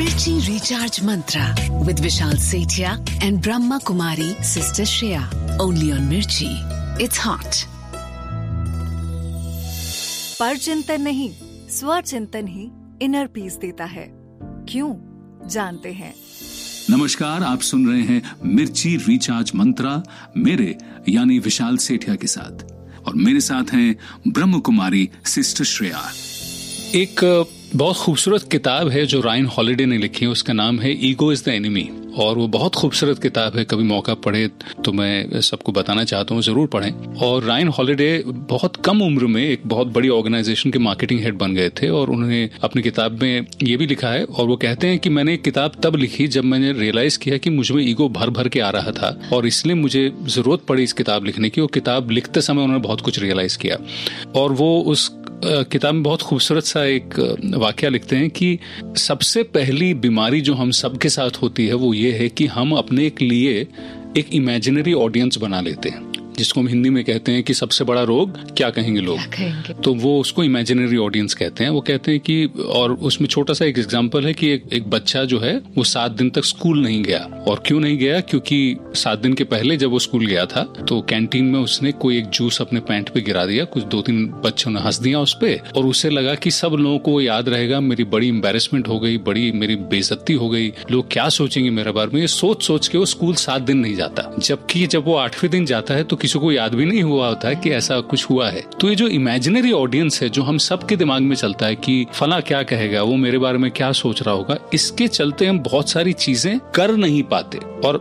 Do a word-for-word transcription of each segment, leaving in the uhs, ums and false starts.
Mirchi Recharge Mantra with Vishal Sethia and Brahma Kumari Sister Shreya. Only on Mirchi. It's hot. पर चिंतन नहीं, स्वर चिंतन ही inner peace देता है। क्यों? जानते हैं। नमस्कार, आप सुन रहे हैं मिर्ची रिचार्ज मंत्रा मेरे यानी विशाल सेठिया के साथ, और मेरे साथ हैं ब्रह्म कुमारी सिस्टर श्रेया। एक बहुत खूबसूरत किताब है जो रायन हॉलिडे ने लिखी है, उसका नाम है ईगो इज द एनिमी, और वो बहुत खूबसूरत किताब है। कभी मौका पड़े तो मैं सबको बताना चाहता हूँ, जरूर पढ़ें। और रायन हॉलिडे बहुत कम उम्र में एक बहुत बड़ी ऑर्गेनाइजेशन के मार्केटिंग हेड बन गए थे, और उन्होंने अपनी किताब में ये भी लिखा है, और वो कहते हैं कि मैंने एक किताब तब लिखी जब मैंने रियलाइज किया कि मुझ में ईगो भर भर के आ रहा था, और इसलिए मुझे जरूरत पड़ी इस किताब लिखने की। वो किताब लिखते समय उन्होंने बहुत कुछ रियलाइज किया, और वो उस किताब में बहुत खूबसूरत सा एक वाकया लिखते हैं कि सबसे पहली बीमारी जो हम सबके साथ होती है वो ये है कि हम अपने के लिए एक इमेजिनरी ऑडियंस बना लेते हैं, जिसको हम हिंदी में कहते हैं कि सबसे बड़ा रोग क्या कहेंगे लोग, क्या कहेंगे? तो वो उसको इमेजिनरी ऑडियंस कहते हैं। वो कहते हैं कि, और उसमें छोटा सा एक एग्जांपल है कि एक, एक बच्चा जो है वो सात दिन तक स्कूल नहीं गया। और क्यों नहीं गया? क्योंकि सात दिन के पहले जब वो स्कूल गया था तो कैंटीन में उसने कोई एक जूस अपने पैंट पे गिरा दिया। कुछ दो तीन बच्चों ने हंस दिया उस पे, और उसे लगा कि सब लोगों को याद रहेगा, मेरी बड़ी एम्बेरसमेंट हो गई, बड़ी मेरी बेइज्जती हो गई, लोग क्या सोचेंगे मेरे बारे में। ये सोच सोच के वो स्कूल सात दिन नहीं जाता, जबकि जब वो आठवें दिन जाता है तो किसी को याद भी नहीं हुआ होता है कि ऐसा कुछ हुआ है। तो ये जो इमेजिनरी ऑडियंस है जो हम सबके दिमाग में चलता है कि फला क्या कहेगा, वो मेरे बारे में क्या सोच रहा होगा, इसके चलते हम बहुत सारी चीजें कर नहीं पाते। और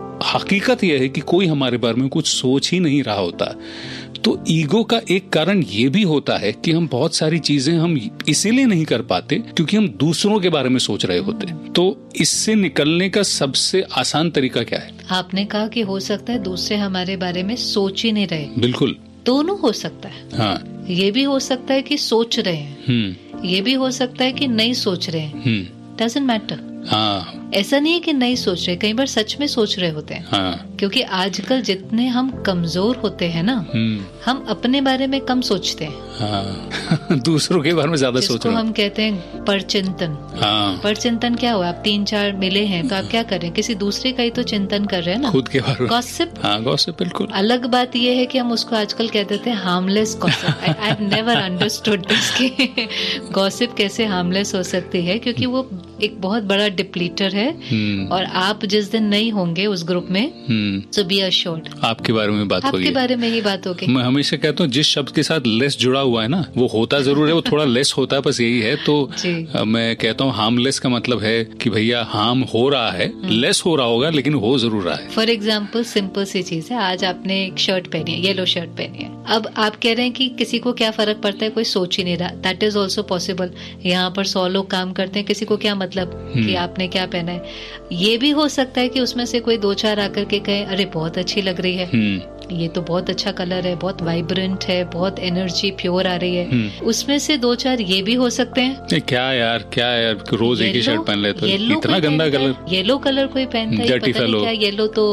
हकीकत यह है कि कोई हमारे बारे में कुछ सोच ही नहीं रहा होता। तो ईगो का एक कारण ये भी होता है कि हम बहुत सारी चीजें हम इसीलिए नहीं कर पाते क्योंकि हम दूसरों के बारे में सोच रहे होते। तो इससे निकलने का सबसे आसान तरीका क्या है? आपने कहा कि हो सकता है दूसरे हमारे बारे में सोच ही नहीं रहे। बिल्कुल, दोनों हो सकता है। हाँ, ये भी हो सकता है कि सोच रहे हैं, ये भी हो सकता है कि नहीं सोच रहे हैं। Doesn't matter. हाँ, ऐसा नहीं है कि नहीं सोच रहे, कई बार सच में सोच रहे होते हैं। हाँ। क्योंकि आजकल जितने हम कमजोर होते हैं ना, हम अपने बारे में कम सोचते हैं। हाँ। दूसरों के बारे में ज्यादा सोच रहे हैं। हम कहते हैं परचिंतन। हाँ। परचिंतन क्या हुआ? आप तीन चार मिले हैं तो आप क्या कर रहे हैं? किसी दूसरे का ही तो चिंतन कर रहे हैं ना, खुद के बारे में। गॉसिप। हाँ, गॉसिप, बिल्कुल। अलग बात यह है कि हम उसको आजकल कह देते हैं harmless gossip. I have never understood this कि गॉसिप कैसे हार्मलेस हो सकती है, क्योंकि वो एक बहुत बड़ा डिप्लीटर है। और आप जिस दिन नहीं होंगे उस ग्रुप में, सो बी अश्योर्ड आपके बारे में बात होगी, आपके बारे में ही बात होगी। मैं हमेशा कहता हूँ जिस शब्द के साथ लेस जुड़ा हुआ है ना, वो होता जरूर है, वो थोड़ा लेस होता है, बस यही है। तो आ, मैं कहता हूँ हार्मलेस का मतलब है कि भैया हार्म हो रहा है, लेस हो रहा होगा लेकिन हो जरूर रहा है। फॉर एग्जाम्पल सिंपल सी चीज है, आज आपने एक शर्ट पहनी है, येलो शर्ट पहनी है। अब आप कह रहे हैं कि किसी को क्या फर्क पड़ता है, कोई सोच ही नहीं रहा। That is also possible. यहाँ पर सौ लोग काम करते हैं, किसी को क्या मतलब कि आपने क्या पहना है। ये भी हो सकता है कि उसमें से कोई दो चार आकर के कहे अरे बहुत अच्छी लग रही है, ये तो बहुत अच्छा कलर है, बहुत वाइब्रेंट है, बहुत एनर्जी प्योर आ रही है। उसमें से दो चार ये भी हो सकते हैं। क्या यार, क्या यार, रोज एक ही शर्ट पहन लेते हैं, इतना गंदा कलर। येलो कलर कोई पहनता है, पता नहीं क्या, येलो तो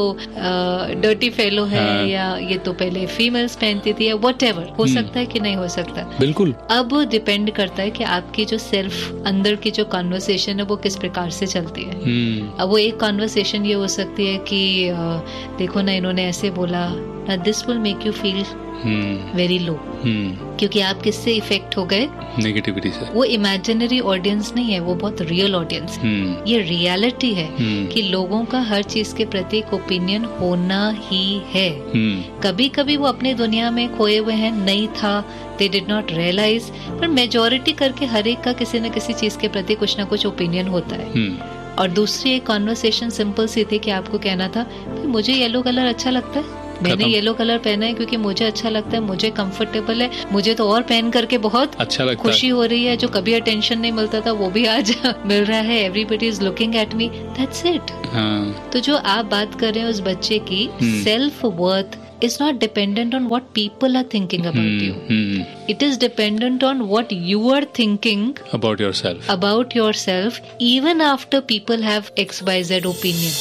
डर्टी फेलो है। हाँ। या ये तो पहले फीमेल्स पहनती थी, या व्हाटएवर हो सकता है कि नहीं हो सकता। बिल्कुल। अब डिपेंड करता है कि आपकी जो सेल्फ अंदर की जो कॉन्वर्सेशन है वो किस प्रकार से चलती है। अब वो एक कॉन्वर्सेशन ये हो सकती है कि देखो ना इन्होंने ऐसे बोला, this will make you feel very low, क्योंकि आप किससे इफेक्ट हो गए? नेगेटिविटी से। वो इमेजिनरी ऑडियंस नहीं है, वो बहुत रियल ऑडियंस है। ये रियलिटी है कि लोगों का हर चीज के प्रति एक ओपिनियन होना ही है। कभी कभी वो अपनी दुनिया में खोए हुए हैं, नहीं था, दे डिड नॉट रियलाइज, पर मेजोरिटी करके हर एक का किसी न किसी चीज के प्रति कुछ ना कुछ ओपिनियन होता है। और दूसरी एक कॉन्वर्सेशन सिंपल सी थी कि आपको कहना था मुझे येलो कलर अच्छा लगता है, मैंने येलो कलर पहना है क्योंकि मुझे अच्छा लगता है, मुझे कंफर्टेबल है, मुझे तो और पहन करके बहुत अच्छा लगता खुशी है। हो रही है, जो कभी अटेंशन नहीं मिलता था वो भी आज मिल रहा है। Everybody is looking at me, that's it. तो जो आप बात कर रहे हैं उस बच्चे की, self worth is not dependent on what people are thinking about hmm, you. Hmm. It is dependent on what you are thinking about yourself. About yourself, even after people have X Y Z opinion.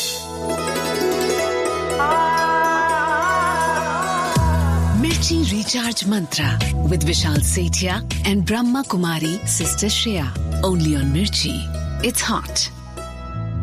Mirchi Recharge Mantra with Vishal Sethia and Brahma Kumari Sister Shreya. Only on Mirchi. It's hot.